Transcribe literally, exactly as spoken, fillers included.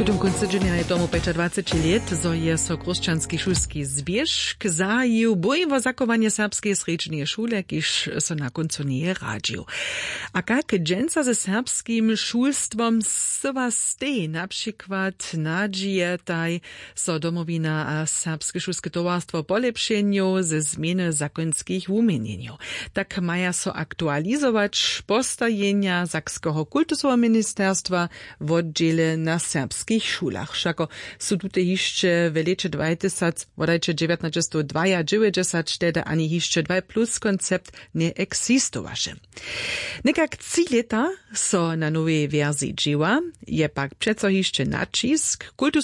Tutum koncydzenia je tomu dwadzieścia pięć lat, zo je so Kruščanski šulski zbiežk zajił bojowo zakowanie serbskiej sredźnej szule, kiż so na koncu nie radził. A jak dżęca ze serbskim szulstwom sywa stej, na przykład nadzieje taj, so domowina a serbskie szulskie towarstwo polepszeniu ze zmiany zakonskich umienieniu. Tak maja so aktualizować postajenia Sakskiego kultusowego ministerstwa w oddziele na serbskich szulach. Všako su tute hišće v leče dvajset, vodajče devetnaeststo dvaindeväťdesiat, tedy ani hišće dva plus koncept ne existovaše. Nekak tři leta so na novej verzii dživa, je pak přeco hišće načisk, kultus